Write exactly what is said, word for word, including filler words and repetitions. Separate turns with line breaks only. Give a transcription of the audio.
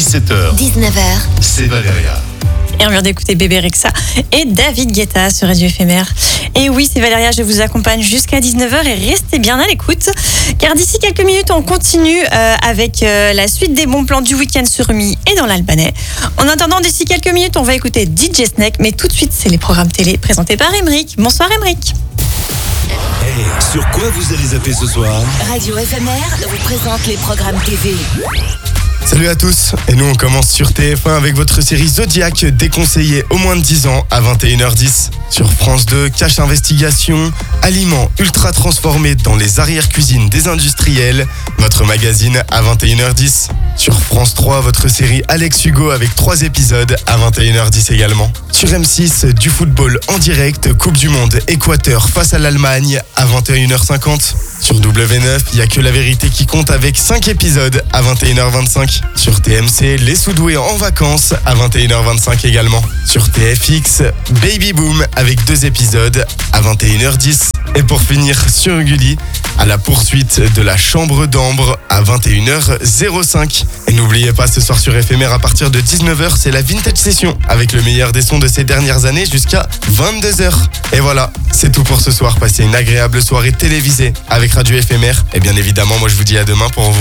dix-sept heures,
dix-neuf heures,
c'est Valéria.
Et on vient d'écouter Bébé Rexha et David Guetta sur Radio Éphémère. Et oui, c'est Valéria, je vous accompagne jusqu'à dix-neuf heures et restez bien à l'écoute. Car d'ici quelques minutes, on continue euh, avec euh, la suite des bons plans du week-end sur Rumi et dans l'Albanais. En attendant, d'ici quelques minutes, on va écouter D J Snake. Mais tout de suite, c'est les programmes télé présentés par Emeric. Bonsoir Emeric.
Hey, sur quoi vous allez zapper ce soir?
Radio Éphémère vous présente les programmes T V.
Salut à tous, et nous on commence sur T F un avec votre série Zodiac, déconseillée aux moins de dix ans à vingt et une heures dix. Sur France deux, Cache Investigation, aliments ultra transformés dans les arrière-cuisines des industriels, votre magazine à vingt et une heures dix. Sur France trois, votre série Alex Hugo avec trois épisodes à vingt et une heures dix également. Sur M six, du football en direct, Coupe du Monde Équateur face à l'Allemagne à vingt et une heures cinquante. Sur W neuf, il n'y a que la vérité qui compte avec cinq épisodes à vingt et une heures vingt-cinq. Sur T M C, Les Soudoués en vacances à vingt et une heures vingt-cinq également. Sur T F X, Baby Boom avec deux épisodes à vingt et une heures dix. Et pour finir sur Gulli, à la poursuite de la Chambre d'Ambre à vingt et une heures cinq. Et n'oubliez pas, ce soir sur Éphémère à partir de dix-neuf heures, c'est la Vintage Session avec le meilleur des sons de ces dernières années jusqu'à vingt-deux heures. Et voilà, c'est tout pour ce soir. Passez une agréable soirée télévisée avec Radio Éphémère. Et bien évidemment, moi je vous dis à demain pour vous